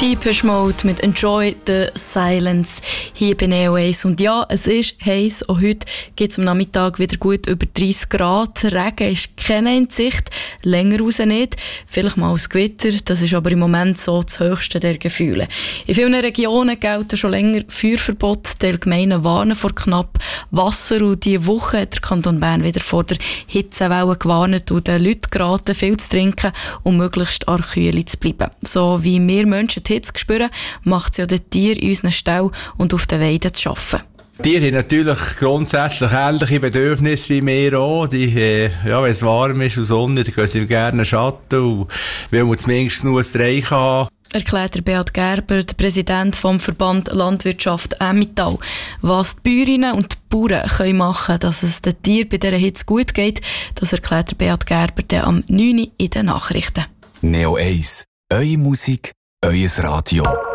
Depeche Mode mit «Enjoy the Silence» hier bei Neo Ace. Und ja, es ist heiß. Auch heute gibt es am Nachmittag wieder gut über 30 Grad. Regen ist keine in Sicht, länger raus nicht. Vielleicht mal ein Gewitter, das ist aber im Moment so das höchste der Gefühle. In vielen Regionen gelten schon länger Feuerverbot. Die Gemeinden warnen vor knapp Wasser. Und diese Woche hat der Kanton Bern wieder vor der Hitzewelle gewarnt und den Leuten geraten, viel zu trinken und möglichst an der Kühle zu bleiben. So wie wir Menschen die Hitze spüren, macht es ja den Tieren in unseren Ställen und auf den Weiden zu arbeiten. Die Tiere haben natürlich grundsätzlich ähnliche Bedürfnisse wie wir auch. Wenn es warm ist und Sonne, dann gehen sie gerne in den Schatten und will zumindest nur ein Streich haben. Erklärt der Beat Gerber, der Präsident vom Verband Landwirtschaft Emmental. Was die Bäuerinnen und die Bauern können machen, dass es den Tieren bei dieser Hitze gut geht, das erklärt der Beat Gerber dann am 9. in den Nachrichten. Neo Ace. Eure Musik, euer Radio.